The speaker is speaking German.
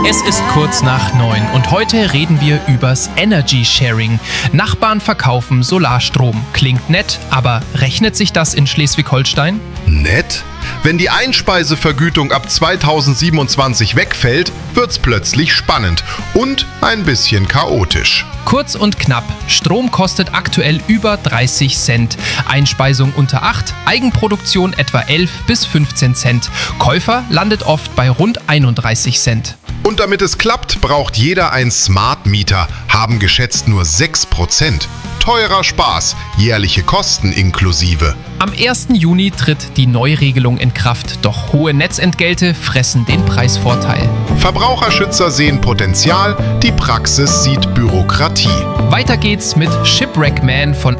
Es ist kurz nach 9 und heute reden wir übers Energy Sharing. Nachbarn verkaufen Solarstrom. Klingt nett, aber rechnet sich das in Schleswig-Holstein? Nett? Wenn die Einspeisevergütung ab 2027 wegfällt, wird's plötzlich spannend und ein bisschen chaotisch. Kurz und knapp, Strom kostet aktuell über 30 Cent. Einspeisung unter 8, Eigenproduktion etwa 11 bis 15 Cent. Käufer landet oft bei rund 31 Cent. Und damit es klappt, braucht jeder ein Smart Meter, haben geschätzt nur 6%. Teurer Spaß, jährliche Kosten inklusive. Am 1. Juni tritt die Neuregelung in Kraft, doch hohe Netzentgelte fressen den Preisvorteil. Verbraucherschützer sehen Potenzial, die Praxis sieht Bürokratie. Weiter geht's mit Shipwreck Man von